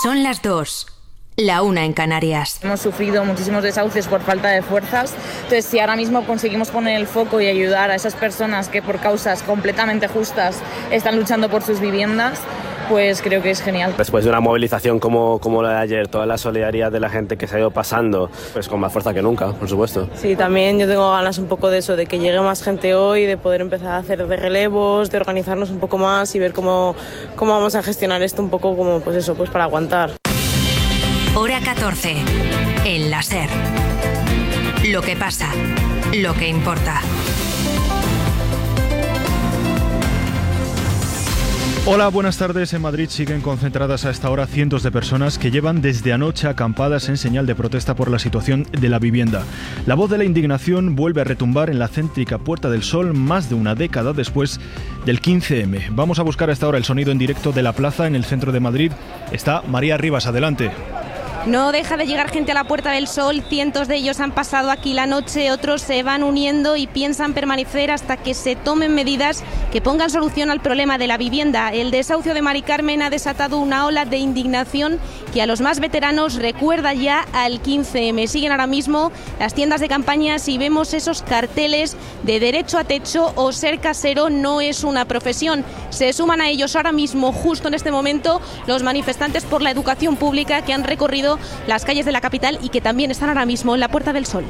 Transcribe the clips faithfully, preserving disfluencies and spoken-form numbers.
Son las dos. La una en Canarias. Hemos sufrido muchísimos desahucios por falta de fuerzas, entonces si ahora mismo conseguimos poner el foco y ayudar a esas personas que por causas completamente justas están luchando por sus viviendas, pues creo que es genial. Después de una movilización como, como la de ayer, toda la solidaridad de la gente que se ha ido pasando, pues con más fuerza que nunca, por supuesto. Sí, también yo tengo ganas un poco de eso, de que llegue más gente hoy, de poder empezar a hacer de relevos, de organizarnos un poco más y ver cómo, cómo vamos a gestionar esto un poco como, pues eso, pues para aguantar. Hora catorce. El la SER. Lo que pasa, lo que importa. Hola, buenas tardes. En Madrid siguen concentradas a esta hora cientos de personas que llevan desde anoche acampadas en señal de protesta por la situación de la vivienda. La voz de la indignación vuelve a retumbar en la céntrica Puerta del Sol más de una década después del quince eme. Vamos a buscar a esta hora el sonido en directo de la plaza en el centro de Madrid. Está María Rivas, adelante. No deja de llegar gente a la Puerta del Sol, cientos de ellos han pasado aquí la noche, otros se van uniendo y piensan permanecer hasta que se tomen medidas que pongan solución al problema de la vivienda. El desahucio de Mari Carmen ha desatado una ola de indignación que a los más veteranos recuerda ya al quince eme. Siguen ahora mismo las tiendas de campañas y vemos esos carteles de derecho a techo o ser casero no es una profesión. Se suman a ellos ahora mismo, justo en este momento, los manifestantes por la educación pública que han recorrido las calles de la capital y que también están ahora mismo en la Puerta del Sol.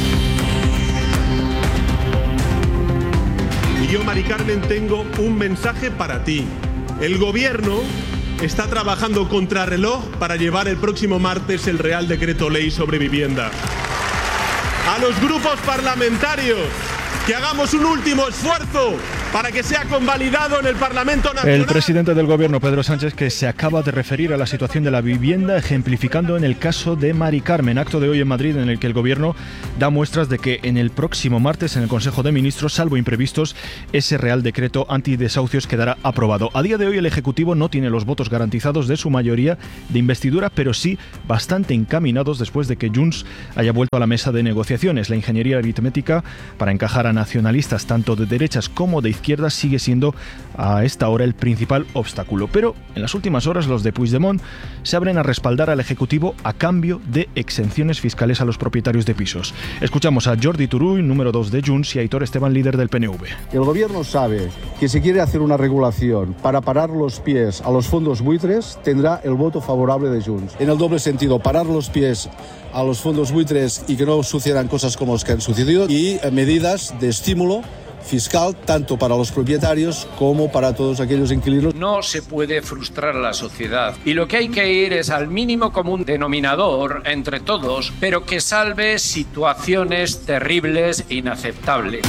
Y yo, Mari Carmen, tengo un mensaje para ti. El gobierno está trabajando contrarreloj para llevar el próximo martes el Real Decreto Ley sobre vivienda. A los grupos parlamentarios, que hagamos un último esfuerzo para que sea convalidado en el Parlamento Nacional. El presidente del Gobierno, Pedro Sánchez, que se acaba de referir a la situación de la vivienda, ejemplificando en el caso de Mari Carmen, acto de hoy en Madrid en el que el Gobierno da muestras de que en el próximo martes en el Consejo de Ministros, salvo imprevistos, ese Real Decreto antidesahucios quedará aprobado. A día de hoy el Ejecutivo no tiene los votos garantizados de su mayoría de investidura, pero sí bastante encaminados después de que Junts haya vuelto a la mesa de negociaciones. La ingeniería aritmética para encajar a nacionalistas tanto de derechas como de izquierda sigue siendo a esta hora el principal obstáculo. Pero en las últimas horas los de Puigdemont se abren a respaldar al Ejecutivo a cambio de exenciones fiscales a los propietarios de pisos. Escuchamos a Jordi Turull, número dos de Junts, y a Aitor Esteban, líder del P N V. El gobierno sabe que si quiere hacer una regulación para parar los pies a los fondos buitres, tendrá el voto favorable de Junts. En el doble sentido, parar los pies a los fondos buitres y que no sucedan cosas como las que han sucedido, y medidas de estímulo fiscal tanto para los propietarios como para todos aquellos inquilinos. No se puede frustrar a la sociedad y lo que hay que ir es al mínimo común denominador entre todos, pero que salve situaciones terribles e inaceptables.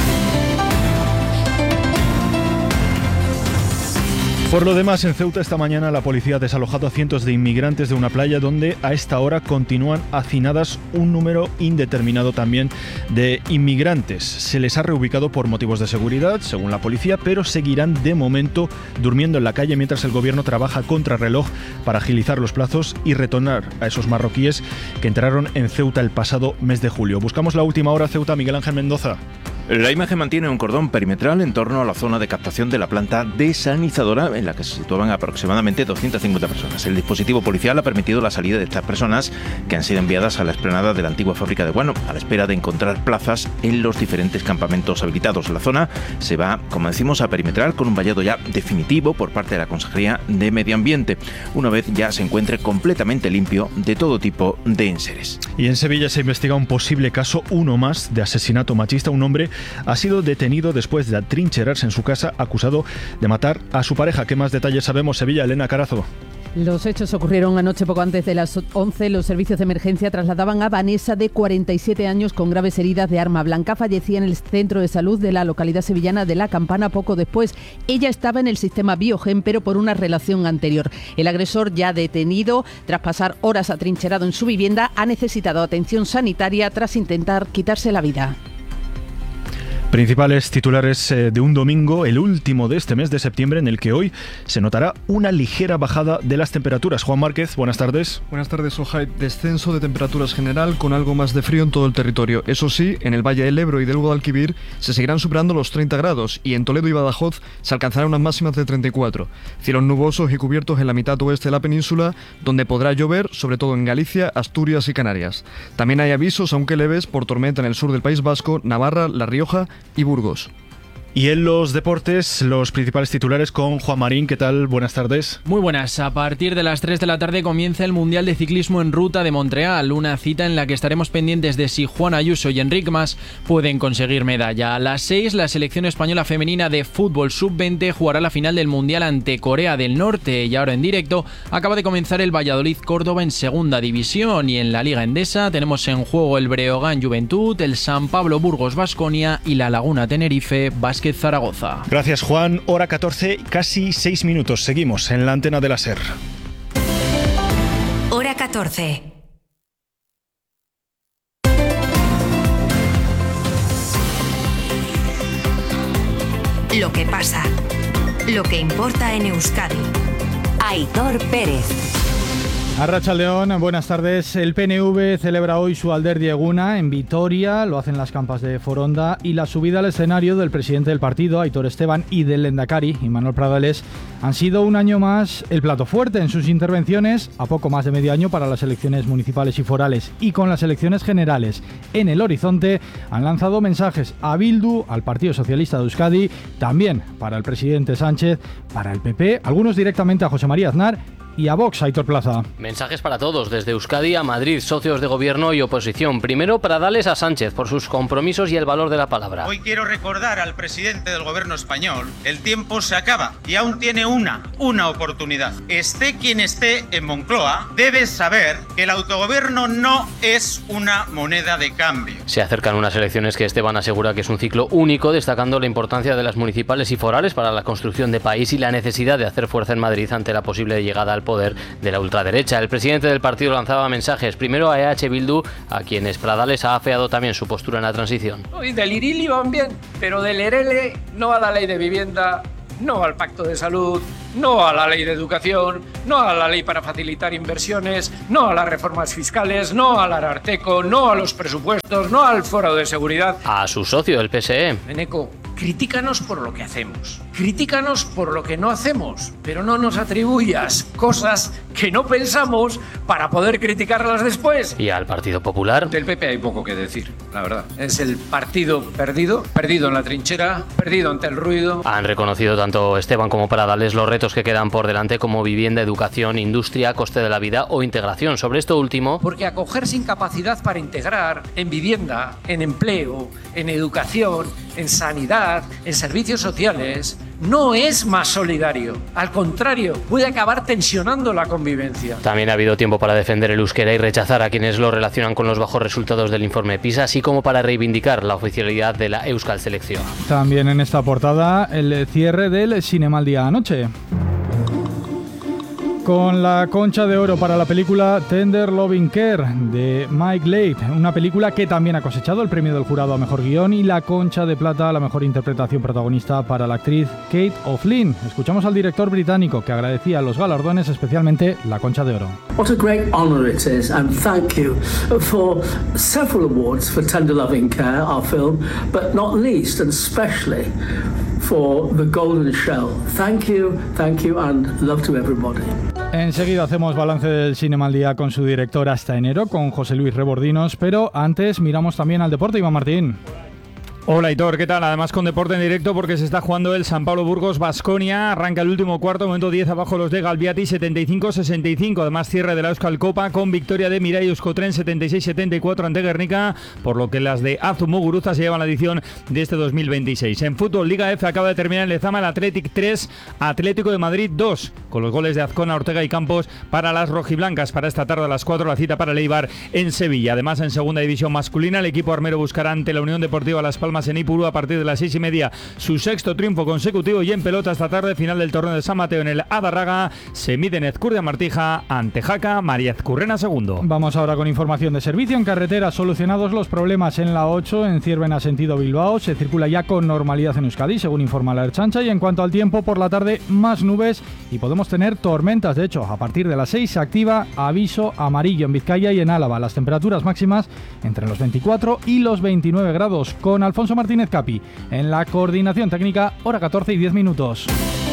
Por lo demás, en Ceuta esta mañana la policía ha desalojado a cientos de inmigrantes de una playa donde a esta hora continúan hacinadas un número indeterminado también de inmigrantes. Se les ha reubicado por motivos de seguridad, según la policía, pero seguirán de momento durmiendo en la calle mientras el gobierno trabaja contra reloj para agilizar los plazos y retornar a esos marroquíes que entraron en Ceuta el pasado mes de julio. Buscamos la última hora Ceuta, Miguel Ángel Mendoza. La imagen mantiene un cordón perimetral en torno a la zona de captación de la planta desalinizadora en la que se situaban aproximadamente doscientas cincuenta personas. El dispositivo policial ha permitido la salida de estas personas que han sido enviadas a la explanada de la antigua fábrica de guano a la espera de encontrar plazas en los diferentes campamentos habilitados. La zona se va, como decimos, a perimetrar con un vallado ya definitivo por parte de la Consejería de Medio Ambiente, una vez ya se encuentre completamente limpio de todo tipo de enseres. Y en Sevilla se investiga un posible caso, uno más, de asesinato machista. Un hombre ha sido detenido después de atrincherarse en su casa acusado de matar a su pareja. ¿Qué más detalles sabemos? Sevilla, Elena Carazo. Los hechos ocurrieron anoche poco antes de las once. Los servicios de emergencia trasladaban a Vanessa, de cuarenta y siete años, con graves heridas de arma blanca. Fallecía en el centro de salud de la localidad sevillana de La Campana poco después. Ella estaba en el sistema Biogen, pero por una relación anterior. El agresor, ya detenido tras pasar horas atrincherado en su vivienda, ha necesitado atención sanitaria tras intentar quitarse la vida. Principales titulares eh, de un domingo, el último de este mes de septiembre, en el que hoy se notará una ligera bajada de las temperaturas. Juan Márquez, buenas tardes. Buenas tardes, Ojai. Descenso de temperaturas general con algo más de frío en todo el territorio. Eso sí, en el Valle del Ebro y del Guadalquivir se seguirán superando los treinta grados y en Toledo y Badajoz se alcanzarán unas máximas de treinta y cuatro. Cielos nubosos y cubiertos en la mitad oeste de la península, donde podrá llover, sobre todo en Galicia, Asturias y Canarias. También hay avisos, aunque leves, por tormenta en el sur del País Vasco, Navarra, La Rioja y Burgos. Y en los deportes, los principales titulares con Juan Marín. ¿Qué tal? Buenas tardes. Muy buenas. A partir de las tres de la tarde comienza el Mundial de Ciclismo en Ruta de Montreal, una cita en la que estaremos pendientes de si Juan Ayuso y Enric Mas pueden conseguir medalla. A las seis, la selección española femenina de fútbol sub veinte jugará la final del Mundial ante Corea del Norte. Y ahora en directo acaba de comenzar el Valladolid-Córdoba en segunda división, y en la Liga Endesa tenemos en juego el Breogán Juventud, el San Pablo Burgos Baskonia y la Laguna Tenerife Basket Zaragoza. Gracias, Juan. Hora catorce, casi seis minutos. Seguimos en la antena de la SER. Hora catorce. Lo que pasa. Lo que importa en Euskadi. Aitor Pérez. Arratsaldeon, buenas tardes. El P N V celebra hoy su Alderdi Eguna en Vitoria, lo hacen las campas de Foronda, y la subida al escenario del presidente del partido, Aitor Esteban, y del lehendakari, Imanol Pradales, han sido un año más el plato fuerte en sus intervenciones, a poco más de medio año para las elecciones municipales y forales, y con las elecciones generales en el horizonte, han lanzado mensajes a Bildu, al Partido Socialista de Euskadi, también para el presidente Sánchez, para el P P, algunos directamente a José María Aznar y a Vox, Aitor Plaza. Mensajes para todos, desde Euskadi a Madrid, socios de gobierno y oposición. Primero, para darles a Sánchez por sus compromisos y el valor de la palabra. Hoy quiero recordar al presidente del gobierno español, el tiempo se acaba y aún tiene una, una oportunidad. Esté quien esté en Moncloa, debes saber que el autogobierno no es una moneda de cambio. Se acercan unas elecciones que Esteban asegura que es un ciclo único, destacando la importancia de las municipales y forales para la construcción de país y la necesidad de hacer fuerza en Madrid ante la posible llegada al poder de la ultraderecha. El presidente del partido lanzaba mensajes primero a E H Bildu, a quienes Pradales ha afeado también su postura en la transición. Y del Irili van bien, pero del Erele no a la ley de vivienda, no al pacto de salud, no a la ley de educación, no a la ley para facilitar inversiones, no a las reformas fiscales, no al Ararteko, no a los presupuestos, no al foro de seguridad. A su socio, el P S E. Eneco, critícanos por lo que hacemos, critícanos por lo que no hacemos, pero no nos atribuyas cosas que no pensamos para poder criticarlas después. Y al Partido Popular. Del P P hay poco que decir, la verdad. Es el partido perdido, perdido en la trinchera, perdido ante el ruido. Han reconocido tanto Esteban como Pradales los retos que quedan por delante, como vivienda, educación, industria, coste de la vida o integración. Sobre esto último, porque acoger sin capacidad para integrar en vivienda, en empleo, en educación, en sanidad, en servicios sociales, no es más solidario. Al contrario, puede acabar tensionando la convivencia. También ha habido tiempo para defender el euskera y rechazar a quienes lo relacionan con los bajos resultados del informe PISA, así como para reivindicar la oficialidad de la Euskal Selección. También en esta portada el cierre del Cinemaldia anoche, con la Concha de Oro para la película Tender Loving Care de Mike Leigh, una película que también ha cosechado el premio del jurado a Mejor Guión y la Concha de Plata a la Mejor Interpretación Protagonista para la actriz Kate O'Flynn. Escuchamos al director británico, que agradecía los galardones, especialmente la Concha de Oro. What a great honor it is, and thank you for several awards for Tender Loving Care, our film, but not least and especially for the Golden Shell. Thank you, thank you, and love to everybody. Enseguida hacemos balance del Cinema al Día con su director hasta enero, con José Luis Rebordinos, pero antes miramos también al deporte. Iván Martín. Hola Aitor, ¿qué tal? Además con deporte en directo, porque se está jugando el San Pablo Burgos Baskonia. Arranca el último cuarto, momento diez abajo los de Galbiati, setenta y cinco sesenta y cinco. Además cierre de la Euskal Copa con victoria de Mirai Euskotren setenta y seis setenta y cuatro ante Guernica, por lo que las de Azu Muguruza se llevan la edición de este dos mil veintiséis. En fútbol, Liga F acaba de terminar en Lezama el Athletic tres, Atlético de Madrid dos, con los goles de Azcona, Ortega y Campos para las rojiblancas. Para esta tarde a las cuatro la cita para el Eibar en Sevilla. Además, en segunda división masculina, el equipo armero buscará ante la Unión Deportiva Las Palmas Palmas en Ipurú a partir de las seis y media. Su sexto triunfo consecutivo y en pelota esta tarde, final del torneo de San Mateo en el Adarraga. Se miden Ezcurdia Martija ante Jaca María Ezcurrena segundo. Vamos ahora con información de servicio en carretera. Solucionados los problemas en la ocho, en Ciervena sentido Bilbao. Se circula ya con normalidad en Euskadi, según informa la Ertzaintza. Y en cuanto al tiempo, por la tarde más nubes y podemos tener tormentas. De hecho, a partir de las seis se activa aviso amarillo en Vizcaya y en Álava. Las temperaturas máximas entre los veinticuatro y los veintinueve grados. Con Alfonso Martínez Capi en la coordinación técnica, hora catorce y diez minutos.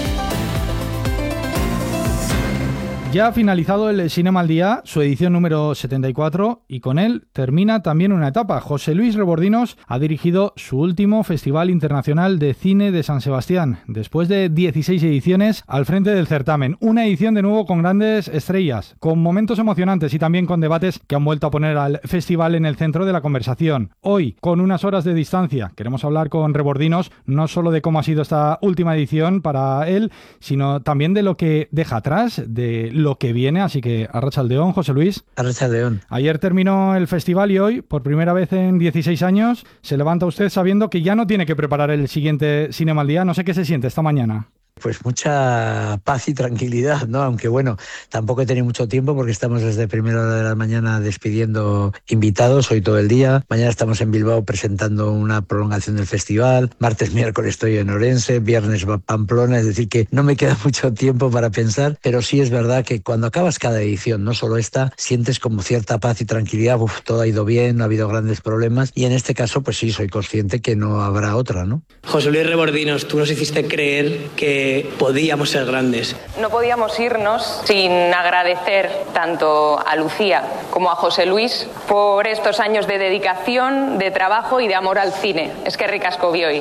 Ya ha finalizado el Cinema al Día, su edición número setenta y cuatro, y con él termina también una etapa. José Luis Rebordinos ha dirigido su último Festival Internacional de Cine de San Sebastián, después de dieciséis ediciones al frente del certamen. Una edición de nuevo con grandes estrellas, con momentos emocionantes y también con debates que han vuelto a poner al festival en el centro de la conversación. Hoy, con unas horas de distancia, queremos hablar con Rebordinos no solo de cómo ha sido esta última edición para él, sino también de lo que deja atrás, de lo que viene, así que arratsaldeón, José Luis. Arratsaldeón. Ayer terminó el festival y hoy, por primera vez en dieciséis años, se levanta usted sabiendo que ya no tiene que preparar el siguiente Cinema al Día. No sé qué se siente esta mañana. Pues mucha paz y tranquilidad, ¿no? Aunque bueno, tampoco he tenido mucho tiempo porque estamos desde primera hora de la mañana despidiendo invitados, hoy todo el día. Mañana estamos en Bilbao presentando una prolongación del festival. Martes, miércoles estoy en Orense, viernes va Pamplona, es decir que no me queda mucho tiempo para pensar, pero sí es verdad que cuando acabas cada edición, no solo esta, sientes como cierta paz y tranquilidad. Uf, todo ha ido bien, no ha habido grandes problemas y en este caso pues sí, soy consciente que no habrá otra, ¿no? José Luis Rebordinos, tú nos hiciste creer que podíamos ser grandes. No podíamos irnos sin agradecer tanto a Lucía como a José Luis por estos años de dedicación, de trabajo y de amor al cine. Eskerrik asko bioi.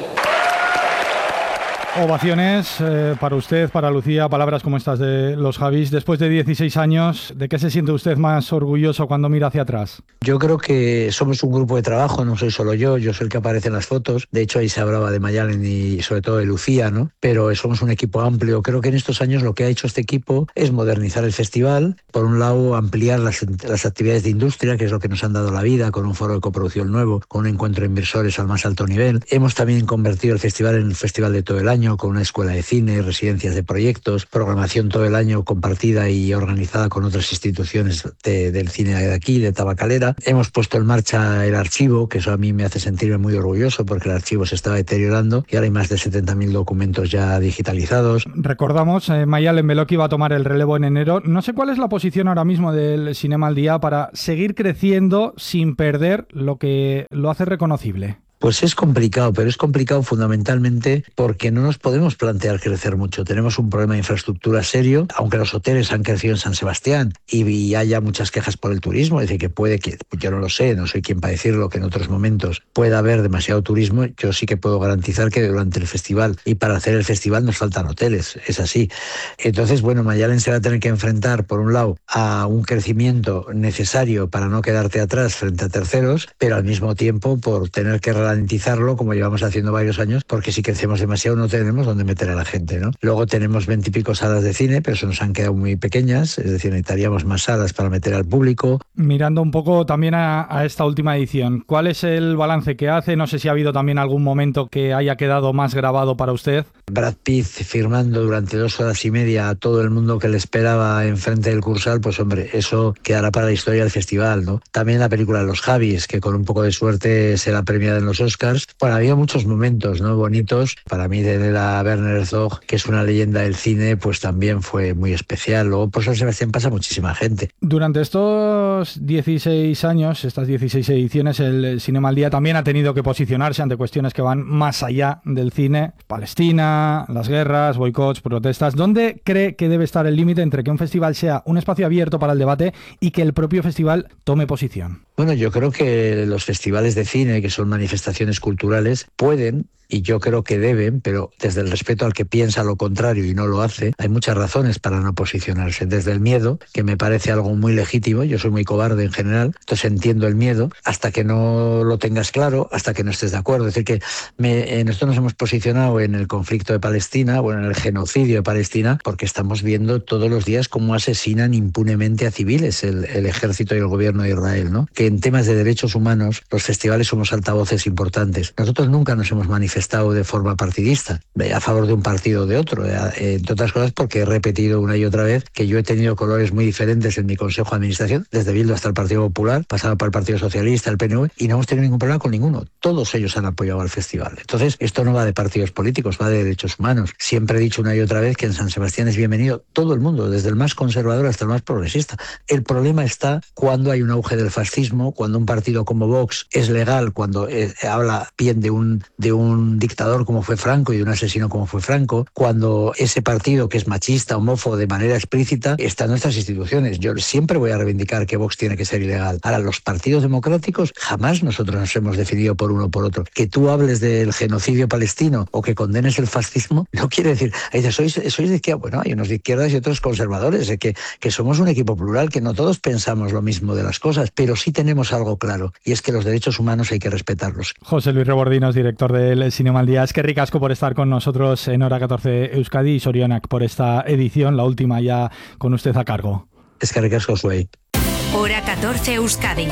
Ovaciones eh, para usted, para Lucía, palabras como estas de los Javis. Después de dieciséis años, ¿de qué se siente usted más orgulloso cuando mira hacia atrás? Yo creo que somos un grupo de trabajo, no soy solo yo, yo soy el que aparece en las fotos. De hecho, ahí se hablaba de Mayalen y sobre todo de Lucía, ¿no? Pero somos un equipo amplio. Creo que en estos años lo que ha hecho este equipo es modernizar el festival. Por un lado, ampliar las, las actividades de industria, que es lo que nos han dado la vida, con un foro de coproducción nuevo, con un encuentro de inversores al más alto nivel. Hemos también convertido el festival en un festival de todo el año, con una escuela de cine, residencias de proyectos, programación todo el año compartida y organizada con otras instituciones de, del cine de aquí, de Tabacalera. Hemos puesto en marcha el archivo, que eso a mí me hace sentirme muy orgulloso porque el archivo se estaba deteriorando y ahora hay más de setenta mil documentos ya digitalizados. Recordamos, eh, Mayalen Beloki va a tomar el relevo en enero. No sé cuál es la posición ahora mismo del Cinema al Día para seguir creciendo sin perder lo que lo hace reconocible. Pues es complicado, pero es complicado fundamentalmente porque no nos podemos plantear crecer mucho. Tenemos un problema de infraestructura serio, aunque los hoteles han crecido en San Sebastián y, y haya muchas quejas por el turismo, es decir, que puede que, yo no lo sé, no soy quien para decirlo, que en otros momentos pueda haber demasiado turismo. Yo sí que puedo garantizar que durante el festival y para hacer el festival nos faltan hoteles, es así. Entonces, bueno, Mayalen se va a tener que enfrentar, por un lado, a un crecimiento necesario para no quedarte atrás frente a terceros, pero al mismo tiempo por tener que garantizarlo como llevamos haciendo varios años, porque si crecemos demasiado no tenemos dónde meter a la gente, ¿no? Luego tenemos veintipico salas de cine, pero eso nos han quedado muy pequeñas, es decir, necesitaríamos más salas para meter al público. Mirando un poco también a, a esta última edición, ¿cuál es el balance que hace? No sé si ha habido también algún momento que haya quedado más grabado para usted. Brad Pitt firmando durante dos horas y media a todo el mundo que le esperaba enfrente del Cursal, pues hombre, eso quedará para la historia del festival, ¿no? También la película Los Javis, que con un poco de suerte será premiada en los Oscars. Bueno, había muchos momentos, ¿no?, bonitos. Para mí, de la Werner Herzog, que es una leyenda del cine, pues también fue muy especial. Luego por San Sebastián pasa muchísima gente. Durante estos dieciséis años, estas dieciséis ediciones, el Cinema al Día también ha tenido que posicionarse ante cuestiones que van más allá del cine. Palestina, las guerras, boicots, protestas. ¿Dónde cree que debe estar el límite entre que un festival sea un espacio abierto para el debate y que el propio festival tome posición? Bueno, yo creo que los festivales de cine, que son manifestaciones culturales, pueden y yo creo que deben, pero desde el respeto al que piensa lo contrario y no lo hace, hay muchas razones para no posicionarse. Desde el miedo, que me parece algo muy legítimo, yo soy muy cobarde en general, entonces entiendo el miedo, hasta que no lo tengas claro, hasta que no estés de acuerdo. Es decir, que me, en esto nos hemos posicionado en el conflicto de Palestina, o en el genocidio de Palestina, porque estamos viendo todos los días cómo asesinan impunemente a civiles el, el ejército y el gobierno de Israel, ¿no? Que en temas de derechos humanos los festivales somos altavoces importantes. Nosotros nunca nos hemos manifestado de forma partidista, a favor de un partido o de otro, entre otras cosas porque he repetido una y otra vez que yo he tenido colores muy diferentes en mi consejo de administración, desde Bildu hasta el Partido Popular, pasado por el Partido Socialista, el P N V, y no hemos tenido ningún problema con ninguno. Todos ellos han apoyado al festival. Entonces, esto no va de partidos políticos, va de derechos humanos. Siempre he dicho una y otra vez que en San Sebastián es bienvenido todo el mundo, desde el más conservador hasta el más progresista. El problema está cuando hay un auge del fascismo, cuando un partido como Vox es legal, cuando eh, habla bien de un, de un dictador como fue Franco y de un asesino como fue Franco, cuando ese partido que es machista, homófobo de manera explícita está en nuestras instituciones. Yo siempre voy a reivindicar que Vox tiene que ser ilegal. Ahora, los partidos democráticos, jamás nosotros nos hemos definido por uno o por otro. Que tú hables del genocidio palestino o que condenes el fascismo, no quiere decir, dice, sois, sois de izquierda. Bueno, hay unos de izquierdas y otros conservadores, que, que somos un equipo plural, que no todos pensamos lo mismo de las cosas, pero sí tenemos algo claro, y es que los derechos humanos hay que respetarlos. José Luis Rebordinos, director del Cinema al Día. Es que ricasco por estar con nosotros en Hora catorce Euskadi, y Sorionak por esta edición, la última ya con usted a cargo. Es que ricasco soy. Hora catorce Euskadi.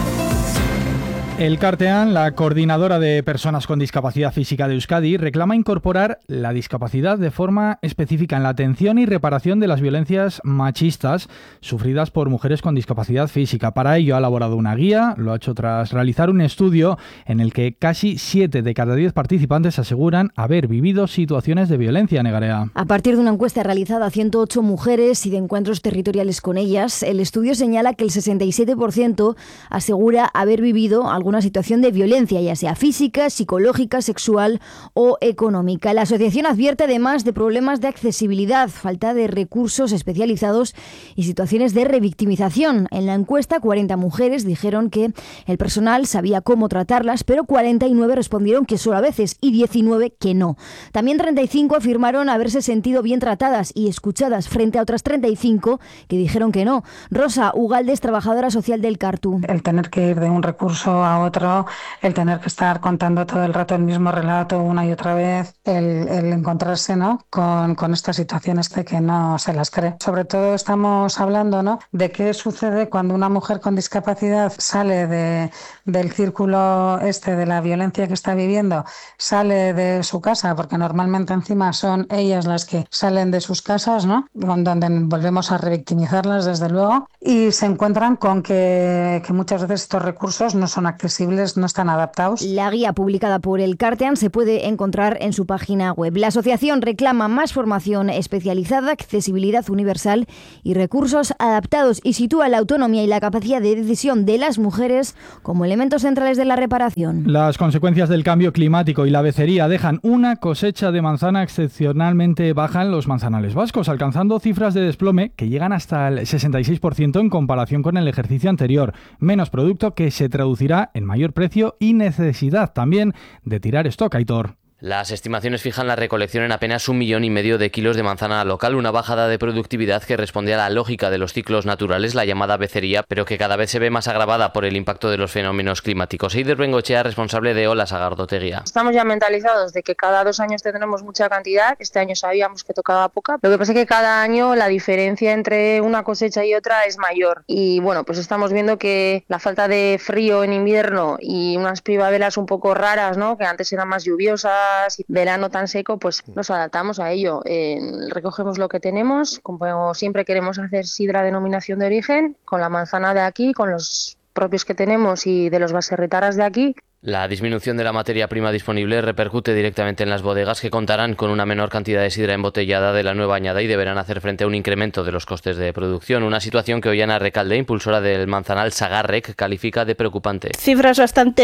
El Cartean, la coordinadora de personas con discapacidad física de Euskadi, reclama incorporar la discapacidad de forma específica en la atención y reparación de las violencias machistas sufridas por mujeres con discapacidad física. Para ello ha elaborado una guía, lo ha hecho tras realizar un estudio en el que casi siete de cada diez participantes aseguran haber vivido situaciones de violencia, Negarea. A partir de una encuesta realizada a ciento ocho mujeres y de encuentros territoriales con ellas, el estudio señala que el sesenta y siete por ciento asegura haber vivido alguna situación de violencia, ya sea física, psicológica, sexual o económica. La asociación advierte además de problemas de accesibilidad, falta de recursos especializados y situaciones de revictimización. En la encuesta, cuarenta mujeres dijeron que el personal sabía cómo tratarlas, pero cuarenta y nueve respondieron que solo a veces y diecinueve que no. También treinta y cinco afirmaron haberse sentido bien tratadas y escuchadas frente a otras treinta y cinco que dijeron que no. Rosa Ugaldes, trabajadora social del Cartu. El tener que ir de un recurso a otro, el tener que estar contando todo el rato el mismo relato una y otra vez, el, el encontrarse, ¿no?, con, con estas situaciones de que no se las cree. Sobre todo estamos hablando, ¿no?, de qué sucede cuando una mujer con discapacidad sale de, del círculo este de la violencia que está viviendo, sale de su casa, porque normalmente encima son ellas las que salen de sus casas, ¿no?, donde volvemos a revictimizarlas desde luego, y se encuentran con que, que muchas veces estos recursos no son accesibles, no están adaptados. La guía publicada por el Cartean se puede encontrar en su página web. La asociación reclama más formación especializada, accesibilidad universal y recursos adaptados, y sitúa la autonomía y la capacidad de decisión de las mujeres como elementos centrales de la reparación. Las consecuencias del cambio climático y la becería dejan una cosecha de manzana excepcionalmente baja en los manzanales vascos, alcanzando cifras de desplome que llegan hasta el sesenta y seis por ciento en comparación con el ejercicio anterior. Menos producto que se traducirá en mayor precio y necesidad también de tirar stock, Aitor. Las estimaciones fijan la recolección en apenas un millón y medio de kilos de manzana local, una bajada de productividad que responde a la lógica de los ciclos naturales, la llamada becería, pero que cada vez se ve más agravada por el impacto de los fenómenos climáticos. Eider Bengochea, responsable de Ola Sagardotegia. Estamos ya mentalizados de que cada dos años tendremos mucha cantidad. Este año sabíamos que tocaba poca. Lo que pasa es que cada año la diferencia entre una cosecha y otra es mayor. Y bueno, pues estamos viendo que la falta de frío en invierno y unas primaveras un poco raras, ¿no?, que antes eran más lluviosas, y verano tan seco, pues nos adaptamos a ello. Eh, recogemos lo que tenemos, como siempre queremos hacer sidra denominación de origen, con la manzana de aquí, con los propios que tenemos y de los baserritaras de aquí. La disminución de la materia prima disponible repercute directamente en las bodegas, que contarán con una menor cantidad de sidra embotellada de la nueva añada y deberán hacer frente a un incremento de los costes de producción. Una situación que Ollana Recalde, impulsora del manzanal Sagarrec, califica de preocupante. Cifras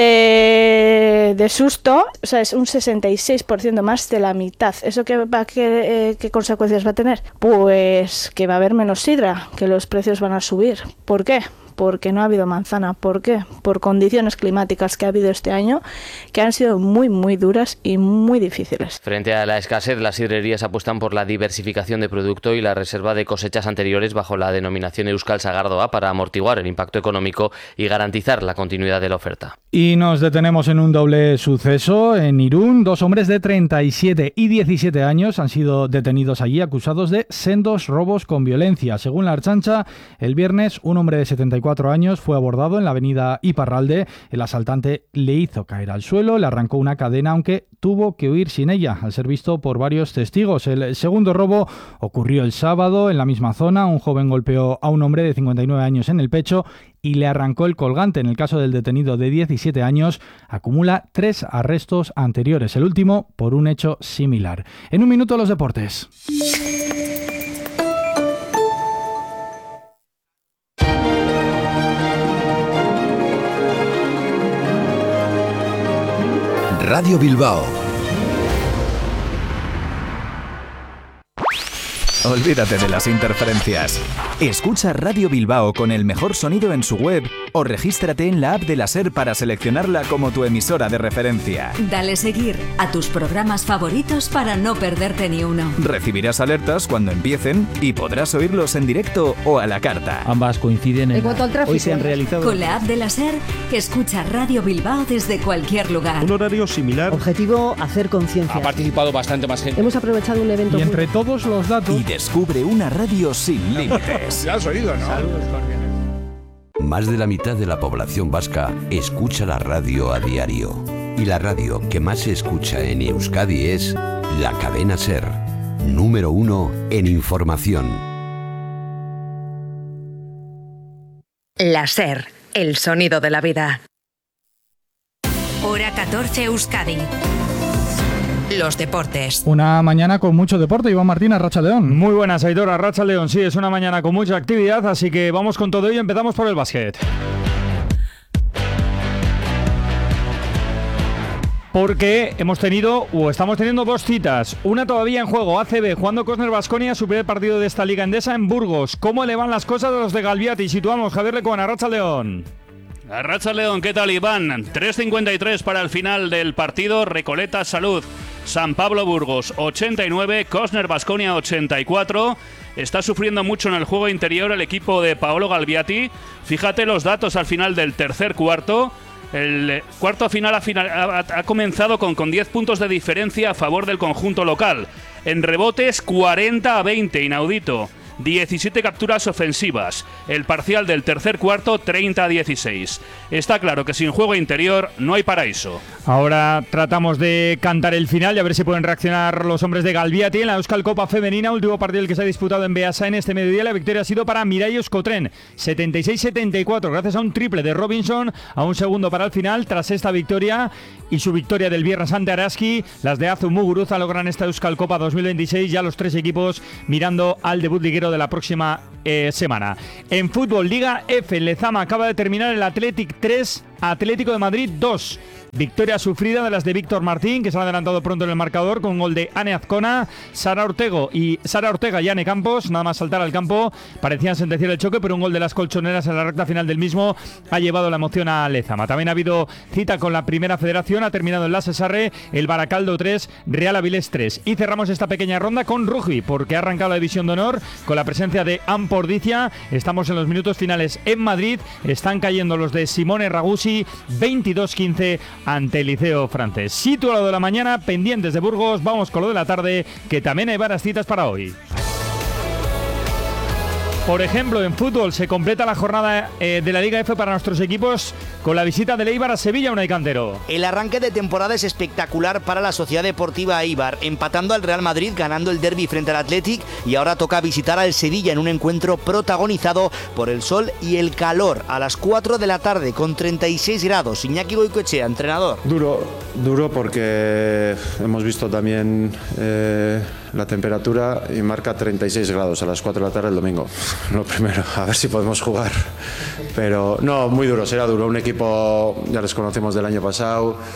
bastante de susto, o sea, es un sesenta y seis por ciento más de la mitad. ¿Eso qué, va, qué, qué consecuencias va a tener? Pues que va a haber menos sidra, que los precios van a subir. ¿Por qué? porque no ha habido manzana. ¿Por qué? Por condiciones climáticas que ha habido este año, que han sido muy, muy duras y muy difíciles. Frente a la escasez, las sidrerías apuestan por la diversificación de producto y la reserva de cosechas anteriores bajo la denominación Euskal Sagardoa para amortiguar el impacto económico y garantizar la continuidad de la oferta. Y nos detenemos en un doble suceso en Irún. Dos hombres de treinta y siete y diecisiete años han sido detenidos allí acusados de sendos robos con violencia. Según la Ertzaintza, el viernes un hombre de setenta y cuatro años fue abordado en la avenida Iparralde. El asaltante le hizo caer al suelo, le arrancó una cadena, aunque tuvo que huir sin ella, al ser visto por varios testigos. El segundo robo ocurrió el sábado en la misma zona. Un joven golpeó a un hombre de cincuenta y nueve años en el pecho y le arrancó el colgante. En el caso del detenido de diecisiete años, acumula tres arrestos anteriores, el último por un hecho similar. En un minuto, los deportes. Radio Bilbao. Olvídate de las interferencias. Escucha Radio Bilbao con el mejor sonido en su web o regístrate en la app de la SER para seleccionarla como tu emisora de referencia. Dale seguir a tus programas favoritos para no perderte ni uno. Recibirás alertas cuando empiecen y podrás oírlos en directo o a la carta. Ambas coinciden en... En cuanto al tráfico, hoy se han realizado... Con la app de la SER, escucha Radio Bilbao desde cualquier lugar. Un horario similar. Objetivo, hacer conciencia. Ha participado bastante más gente. Hemos aprovechado un evento... Y entre muy... todos los datos... Y descubre una radio sin límites. Ya has oído, ¿no? Saludos, Más de la mitad de la población vasca escucha la radio a diario. Y la radio que más se escucha en Euskadi es la cadena SER, número uno en información. La SER, el sonido de la vida. Hora catorce Euskadi. Los deportes. Una mañana con mucho deporte. Iván Martín, Arratsaldeon. Muy buenas, Aitor, Arratsaldeon. Sí, es una mañana con mucha actividad, así que vamos con todo ello. Empezamos por el básquet. Porque hemos tenido, o estamos teniendo dos citas. Una todavía en juego, A C B, jugando Cosner Baskonia, su primer partido de esta Liga Endesa en Burgos. ¿Cómo le van las cosas a los de Galbiati? Situamos, Javier Lecón, Arratsaldeon. Arratsaldeon, ¿qué tal, Iván? tres cincuenta y tres para el final del partido. Recoleta Salud, San Pablo Burgos ochenta y nueve, Cosner Baskonia ochenta y cuatro. Está sufriendo mucho en el juego interior el equipo de Paolo Galbiati. Fíjate los datos al final del tercer cuarto. El cuarto final ha, final, ha, ha comenzado con, con diez puntos de diferencia a favor del conjunto local. En rebotes, cuarenta a veinte, inaudito. diecisiete capturas ofensivas. El parcial del tercer cuarto, treinta a dieciséis. Está claro que sin juego interior no hay paraíso. Ahora tratamos de cantar el final y a ver si pueden reaccionar los hombres de Galbiati en la Euskal Copa Femenina, último partido que se ha disputado en Beasain este mediodía. La victoria ha sido para Mirai Euskotren, setenta y seis setenta y cuatro, gracias a un triple de Robinson, a un segundo para el final. Tras esta victoria y su victoria del viernes ante Araski, las de Azu Muguruza logran esta Euskal Copa dos mil veintiséis, ya los tres equipos mirando al debut liguero de la próxima eh, semana. En fútbol, Liga F, Lezama acaba de terminar el Athletic tres, Atlético de Madrid dos. Victoria sufrida de las de Víctor Martín, que se han adelantado pronto en el marcador con un gol de Ane Azcona. Sara Ortega y Sara Ortega y Ane Campos, nada más saltar al campo, parecían sentenciar el choque, pero un gol de las colchoneras en la recta final del mismo ha llevado la emoción a Lezama. También ha habido cita con la primera federación, ha terminado en la Cesarre, el Baracaldo tres, Real Avilés tres. Y cerramos esta pequeña ronda con rugby, porque ha arrancado la división de honor con la presencia de Ampordicia. Estamos en los minutos finales en Madrid, están cayendo los de Simone Ragusi, veintidós quince ante el Liceo Francés. Situado de la mañana, pendientes de Burgos, vamos con lo de la tarde, que también hay varias citas para hoy. Por ejemplo, en fútbol se completa la jornada eh, de la Liga F para nuestros equipos con la visita del Eibar a Sevilla, Unai Cantero. El arranque de temporada es espectacular para la Sociedad Deportiva Eibar, empatando al Real Madrid, ganando el derbi frente al Athletic, y ahora toca visitar al Sevilla en un encuentro protagonizado por el sol y el calor, a las cuatro de la tarde con treinta y seis grados. Iñaki Goicoechea, entrenador. Duro, duro porque hemos visto también eh, la temperatura y marca treinta y seis grados a las cuatro de la tarde el domingo. Lo primero, a ver si podemos jugar. Pero no, muy duro, será duro. Un equipo, ya les conocemos del año pasado,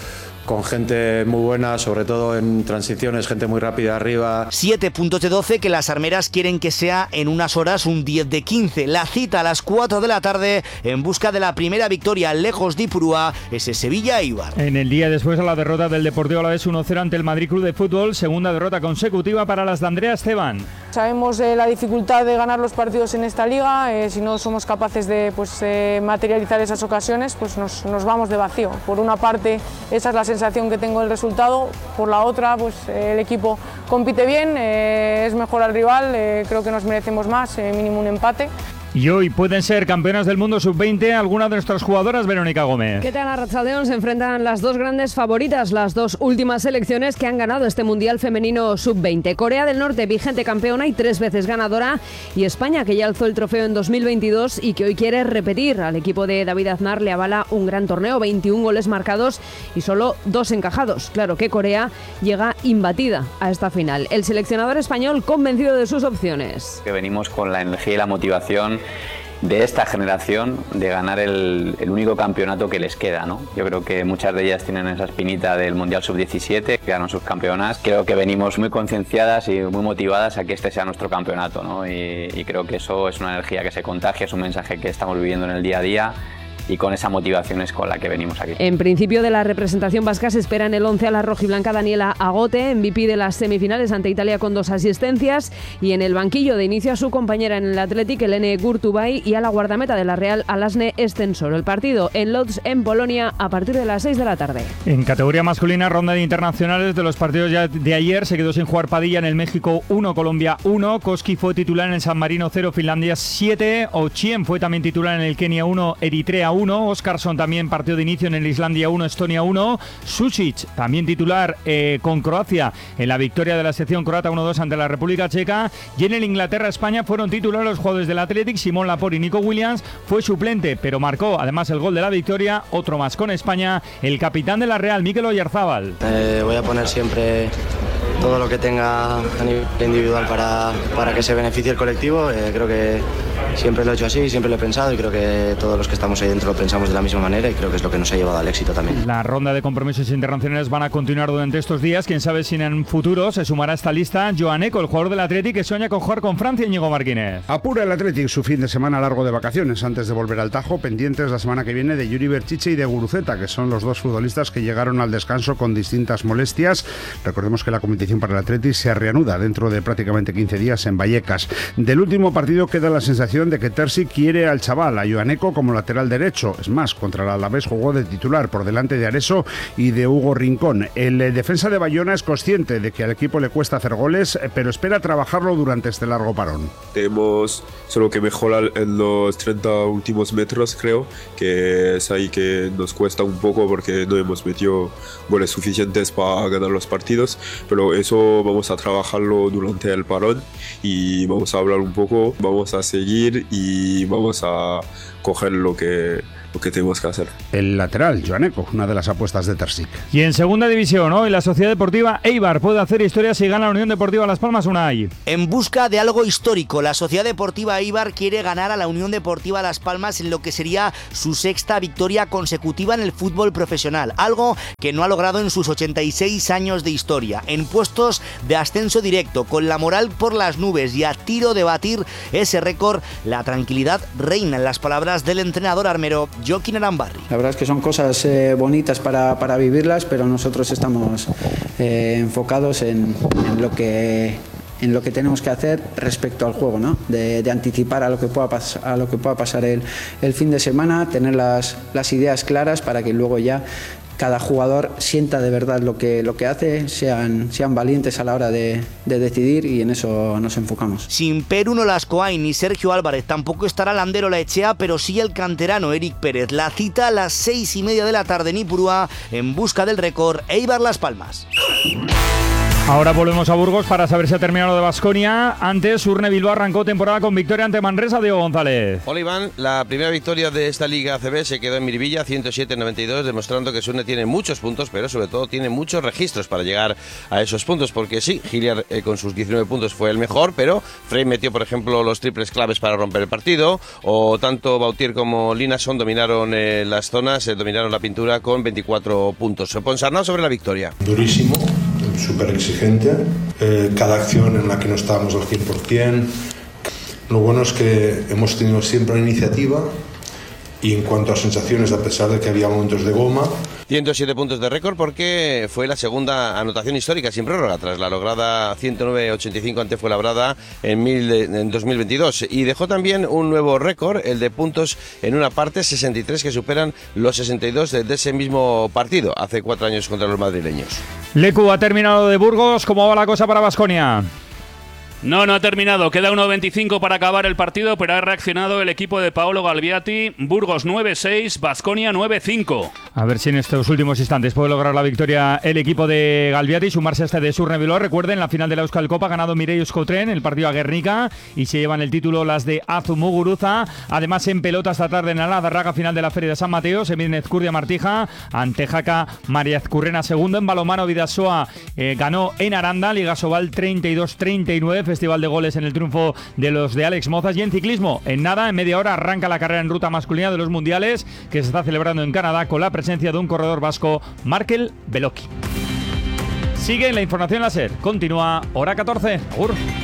con gente muy buena, sobre todo en transiciones, gente muy rápida arriba. siete puntos de doce que las armeras quieren que sea en unas horas un diez de quince. La cita a las cuatro de la tarde en busca de la primera victoria lejos de Ipurúa, ese Sevilla-Eibar. En el día después de la derrota del Deportivo Alavés uno cero ante el Madrid Club de Fútbol, segunda derrota consecutiva para las de Andrea Esteban. Sabemos eh, la dificultad de ganar los partidos en esta liga, eh, si no somos capaces de pues, eh, materializar esas ocasiones, pues nos, nos vamos de vacío. Por una parte, esa es la sensación que tengo del resultado, por la otra, pues eh, el equipo compite bien, eh, es mejor al rival, eh, creo que nos merecemos más, eh, mínimo un empate. Y hoy pueden ser campeonas del mundo sub veinte algunas de nuestras jugadoras, Verónica Gómez. ¿Qué tal, Arratsaldeon? Se enfrentan las dos grandes favoritas, las dos últimas selecciones que han ganado este Mundial Femenino sub veinte. Corea del Norte, vigente campeona y tres veces ganadora, y España, que ya alzó el trofeo en dos mil veintidós y que hoy quiere repetir. Al equipo de David Aznar le avala un gran torneo, veintiún goles marcados y solo dos encajados. Claro que Corea llega imbatida a esta final. El seleccionador español convencido de sus opciones. Que venimos con la energía y la motivación de esta generación de ganar el, el único campeonato que les queda, ¿no? Yo creo que muchas de ellas tienen esa espinita del Mundial sub diecisiete, que ganan sus campeonas. Creo que venimos muy concienciadas y muy motivadas a que este sea nuestro campeonato, ¿no? Y, y creo que eso es una energía que se contagia, es un mensaje que estamos viviendo en el día a día. Y con esa motivación es con la que venimos aquí. En principio de la representación vasca se espera en el once a la rojiblanca Daniela Agote, M V P de las semifinales ante Italia con dos asistencias, y en el banquillo de inicio a su compañera en el Athletic, Helene Gurtubay, y a la guardameta de la Real, Alasne Estensor. El partido en Lodz, en Polonia, a partir de las seis de la tarde. En categoría masculina, ronda de internacionales de los partidos ya de ayer, se quedó sin jugar Padilla en el México uno, Colombia uno, Koski fue titular en el San Marino cero, Finlandia siete, Ochien fue también titular en el Kenia uno, Eritrea uno, Oscarson también partido de inicio en el Islandia uno, Estonia uno, Susic también titular eh, con Croacia en la victoria de la sección croata uno dos ante la República Checa, y en el Inglaterra-España fueron titulares los jugadores del Athletic, Simón Laporte y Nico Williams. Fue suplente, pero marcó además el gol de la victoria, otro más con España, el capitán de la Real, Mikel Oyarzábal. Eh, voy a poner siempre todo lo que tenga a nivel individual para, para que se beneficie el colectivo. Eh, creo que siempre lo he hecho así, siempre lo he pensado, y creo que todos los que estamos ahí dentro lo pensamos de la misma manera, y creo que es lo que nos ha llevado al éxito también. La ronda de compromisos internacionales van a continuar durante estos días. Quién sabe si en un futuro se sumará a esta lista Joan Eco, el jugador del Athletic que sueña con jugar con Francia. Íñigo Martínez. Apura el Athletic su fin de semana largo de vacaciones antes de volver al Tajo, pendientes la semana que viene de Yuri Berchiche y de Guruceta, que son los dos futbolistas que llegaron al descanso con distintas molestias. Recordemos que la competición para el Athletic se reanuda dentro de prácticamente quince días en Vallecas. Del último partido queda la sensación de que Terzi quiere al chaval, a Joan Eco, como lateral derecho. Es más, contra el Alavés jugó de titular por delante de Areso y de Hugo Rincón. El eh, defensa de Bayona es consciente de que al equipo le cuesta hacer goles, pero espera trabajarlo durante este largo parón. Tenemos solo que mejorar en los treinta últimos metros, creo, que es ahí que nos cuesta un poco porque no hemos metido goles suficientes para ganar los partidos, pero eso vamos a trabajarlo durante el parón y vamos a hablar un poco, vamos a seguir y vamos a coger lo que, lo que tenemos que hacer. El lateral, Joan Eco, una de las apuestas de Terzic. Y en segunda división, hoy la Sociedad Deportiva Eibar puede hacer historia si gana la Unión Deportiva Las Palmas Unai. En busca de algo histórico, la Sociedad Deportiva Eibar quiere ganar a la Unión Deportiva Las Palmas en lo que sería su sexta victoria consecutiva en el fútbol profesional, algo que no ha logrado en sus ochenta y seis años de historia. En puestos de ascenso directo, con la moral por las nubes y a tiro de batir ese récord, la tranquilidad reina en las palabras del entrenador armero Joaquín Arambarri. La verdad es que son cosas eh, bonitas para, para vivirlas, pero nosotros estamos eh, enfocados en, en lo que en lo que tenemos que hacer respecto al juego, ¿no? De, de anticipar a lo que pueda pas- a lo que pueda pasar el, el fin de semana, tener las, las ideas claras para que luego ya cada jugador sienta de verdad lo que, lo que hace, sean, sean valientes a la hora de, de decidir, y en eso nos enfocamos. Sin Perú Nolascoain ni Sergio Álvarez, tampoco estará Landero Laechea, pero sí el canterano Eric Pérez. La cita a las seis y media de la tarde en Ipurúa, en busca del récord Eibar Las Palmas. Ahora volvemos a Burgos para saber si ha terminado lo de Baskonia. Antes, Urne Bilbao arrancó temporada con victoria ante Manresa. Diego González. Hola Iván, la primera victoria de esta Liga A C B se quedó en Miribilla, ciento siete noventa y dos, demostrando que Surne tiene muchos puntos, pero sobre todo tiene muchos registros para llegar a esos puntos, porque sí, Hilliard eh, con sus diecinueve puntos fue el mejor, pero Frey metió, por ejemplo, los triples claves para romper el partido, o tanto Bautier como Linason dominaron eh, las zonas, eh, dominaron la pintura con veinticuatro puntos. Ponsarnau sobre la victoria. Durísimo, súper exigente, eh, cada acción en la que no estábamos al cien por ciento. Lo bueno es que hemos tenido siempre una iniciativa y en cuanto a sensaciones, a pesar de que había momentos de goma. ciento siete puntos de récord porque fue la segunda anotación histórica sin prórroga tras la lograda ciento nueve ochenta y cinco ante Fuenlabrada en, mil, en dos mil veintidós, y dejó también un nuevo récord, el de puntos en una parte, sesenta y tres, que superan los sesenta y dos de, de ese mismo partido hace cuatro años contra los madrileños. Lecu ha terminado de Burgos. ¿Cómo va la cosa para Baskonia? No, no ha terminado. Queda uno veinticinco para acabar el partido, pero ha reaccionado el equipo de Paolo Galbiati. Burgos nueve seis, Baskonia nueve cinco. A ver si en estos últimos instantes puede lograr la victoria el equipo de Galbiati y sumarse a este de Surne Bilbao. Recuerden, la final de la Euskal Copa ha ganado Mireia Euskotren, el partido a Guernica, y se llevan el título las de Azu Muguruza. Además, en pelota esta tarde en la Darraga, final de la Feria de San Mateo, se miden Ezcurdia Martija ante Jaca María Ezcurrena segundo. En balonmano, Bidasoa eh, ganó en Aranda, Liga Sobal treinta y dos treinta y nueve. Festival de goles en el triunfo de los de Alex Mozas. Y en ciclismo, en nada, en media hora arranca la carrera en ruta masculina de los mundiales que se está celebrando en Canadá con la presencia de un corredor vasco, Markel Beloki. Sigue la información láser. Continúa hora catorce. Agur.